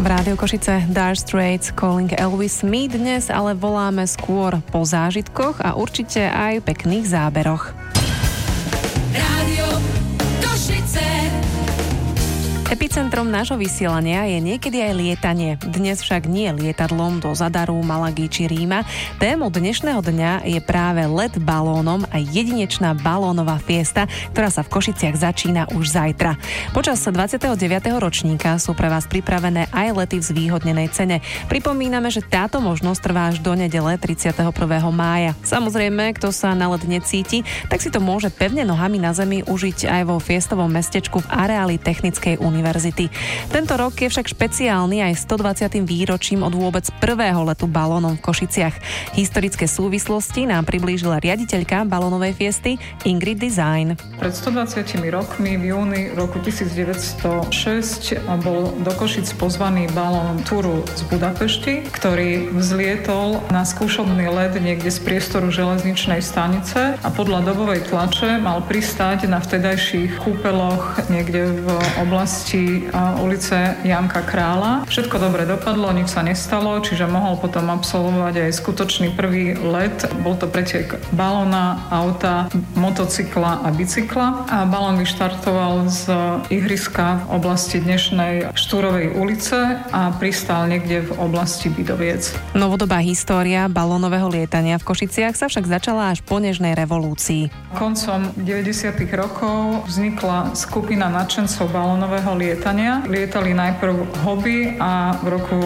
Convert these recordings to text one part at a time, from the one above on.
Rádiu Košice Dire Straits Calling Elvis. My dnes ale voláme skôr po zážitkoch a určite aj pekných záberoch. Rádio Košice. Epicentrom nášho vysielania je niekedy aj lietanie. Dnes však nie lietadlom do Zadaru, Malagy či Ríma. Témou dnešného dňa je práve let balónom a jedinečná balónová fiesta, ktorá sa v Košiciach začína už zajtra. Počas 29. ročníka sú pre vás pripravené aj lety v zvýhodnenej cene. Pripomíname, že táto možnosť trvá až do nedele 31. mája. Samozrejme, kto sa na let necíti, tak si to môže pevne nohami na zemi užiť aj vo fiestovom mestečku v areáli Technickej univerzity. Tento rok je však špeciálny aj 120. výročím od vôbec prvého letu balónom v Košiciach. Historické súvislosti nám priblížila riaditeľka balónovej fiesty Ingrid Design. Pred 120 rokmi v júni roku 1906 bol do Košic pozvaný balón Turu z Budapešti, ktorý vzlietol na skúšobný let niekde z priestoru železničnej stanice a podľa dobovej tlače mal pristáť na vtedajších kúpeloch niekde v oblasti ulice Janka Krála. Všetko dobre dopadlo, nič sa nestalo, čiže mohol potom absolvovať aj skutočný prvý let. Bol to pretek balóna, auta, motocykla a bicykla. A balón vyštartoval z ihriska v oblasti dnešnej Štúrovej ulice a pristál niekde v oblasti Bidoviec. Novodobá história balónového lietania v Košiciach sa však začala až po nežnej revolúcii. Koncom 90. rokov vznikla skupina nadšencov balónového lietania. Lietali najprv hobby a v roku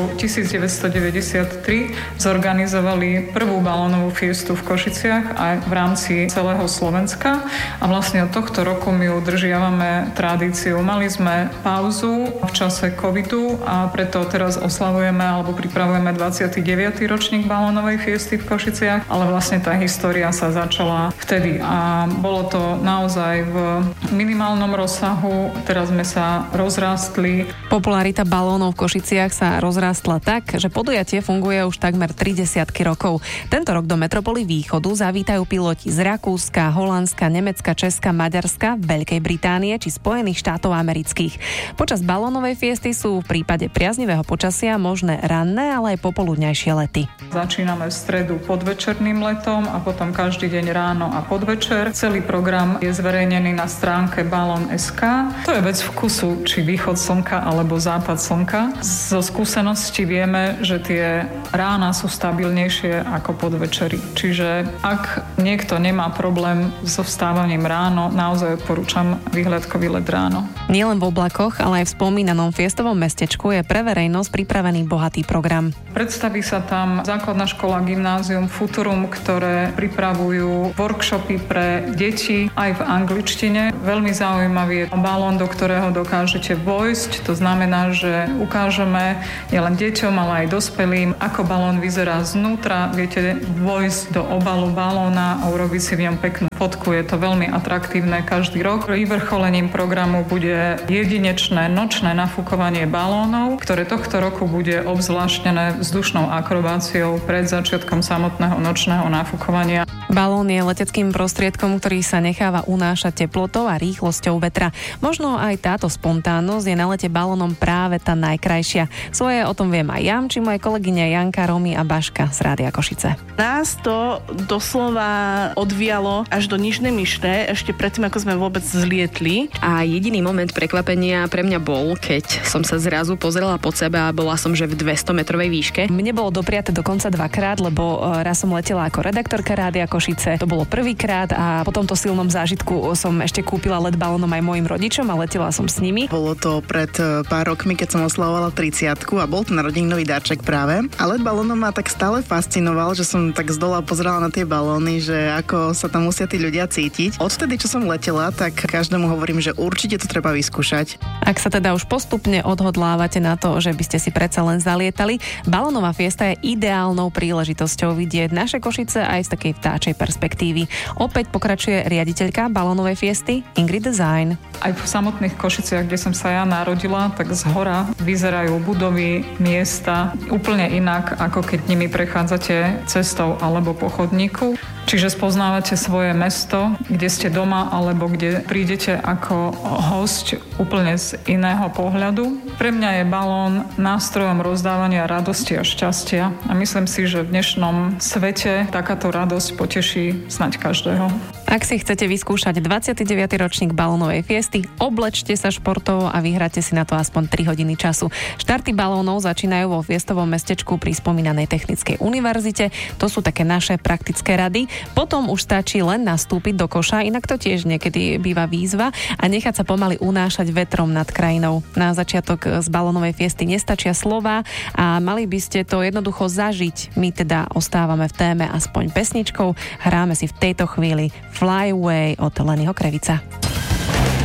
1993 zorganizovali prvú balónovú fiestu v Košiciach aj v rámci celého Slovenska a vlastne od tohto roku my udržiavame tradíciu. Mali sme pauzu v čase covidu a preto teraz oslavujeme alebo pripravujeme 29. ročník balónovej fiesty v Košiciach, ale vlastne tá história sa začala vtedy a bolo to naozaj v minimálnom rozsahu. Teraz sme sa rozrástli. Popularita balónov v Košiciach sa rozrástla tak, že podujatie funguje už takmer 30 rokov. Tento rok do metropoly Východu zavítajú piloti z Rakúska, Holandska, Nemecka, Česka, Maďarska, Veľkej Británie či Spojených štátov amerických. Počas balónovej fiesty sú v prípade priaznivého počasia možné ranné, ale aj popoludňajšie lety. Začíname v stredu podvečerným letom a potom každý deň ráno a podvečer. Celý program je zverejnený na stránke balon.sk. To je vec vkusu, či východ slnka alebo západ slnka. Zo skúsenosti vieme, že tie rána sú stabilnejšie ako podvečery. Čiže ak niekto nemá problém so vstávaním ráno, naozaj odporúčam výhľadkový let ráno. Nielen v oblakoch, ale aj v spomínanom fiestovom mestečku je pre verejnosť pripravený bohatý program. Predstaví sa tam základná škola, gymnázium, Futurum, ktoré pripravujú workshopy pre deti aj v angličtine. Veľmi zaujímavý je balón, do ktorého dokážete vojsť. To znamená, že ukážeme nielen deťom, ale aj dospelým, ako balón vyzerá znútra. Viete vojsť do obalu balóna a urobiť si v ňom peknú fotku. Je to veľmi atraktívne každý rok. Vyvrcholením programu bude jedinečné nočné nafúkovanie balónov, ktoré tohto roku bude obzvláštnené vzdušnou akrobáciou pred začiatkom samotného nočného nafúkovania. Balón je leteckým prostriedkom, ktorý sa necháva unášať teplotou a rýchlosťou vetra. Možno aj táto spontánnosť je na lete balónom práve tá najkrajšia. Svoje o tom viem aj ja, či moje kolegyne Janka, Romy a Baška z Rádia Košice. Nás to doslova odvíjalo až do Nižnej Myšne, ešte predtým, ako sme vôbec zlietli. A jediný moment prekvapenia pre mňa bol, keď som sa zrazu pozrela pod seba a bola som že v 200-metrovej výške. Mne bolo dopriate dokonca dvakrát, lebo raz som letela ako redaktorka Rádia Košice. To bolo prvýkrát a po tomto silnom zážitku som ešte kúpila let balónom aj mojim rodičom a letela som s nimi. Bolo to pred pár rokmi, keď som oslavovala 30-ku a bol to narodeninový darček práve. A let balónom ma tak stále fascinoval, že som tak zdola pozerala na tie balóny, že ako sa tam musia tí ľudia cítiť. Odtedy, čo som letela, tak každému hovorím, že určite to treba vyskúšať. Ak sa teda už postupne odhodlávate na to, že by ste si predsa len zalietali, balónová fiesta je ideálnou príležitosťou vidieť naše Košice aj z takej vtáčej ďalšej perspektívy. Opäť pokračuje riaditeľka balónovej fiesty Ingrid Design. Aj v samotných Košiciach, kde som sa ja narodila, tak zhora vyzerajú budovy, miesta úplne inak, ako keď nimi prechádzate cestou alebo po chodníku. Čiže spoznávate svoje mesto, kde ste doma alebo kde prídete ako hosť úplne z iného pohľadu. Pre mňa je balón nástrojom rozdávania radosti a šťastia a myslím si, že v dnešnom svete takáto radosť poteší snáď každého. Ak si chcete vyskúšať 29. ročník balónovej fiesty, oblečte sa športovo a vyhráte si na to aspoň 3 hodiny času. Štarty balónov začínajú vo fiestovom mestečku pri spomínanej Technickej univerzite. To sú také naše praktické rady. Potom už stačí len nastúpiť do koša, inak to tiež niekedy býva výzva, a nechať sa pomaly unášať vetrom nad krajinou. Na začiatok z balónovej fiesty nestačia slová a mali by ste to jednoducho zažiť. My teda ostávame v téme aspoň pesničkou. Hráme si v tejto chvíli Fly Away od Lennyho Krevica.